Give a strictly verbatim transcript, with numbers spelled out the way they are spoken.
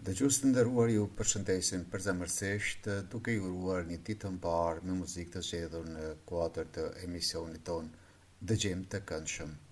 Të gjusë të ndërruar ju përshëndesin përzemërsisht duke ju uruar një ditë të mbar me muzikë të zgjedhur në kuadër të emisionit ton Dëgjim të këndshëm.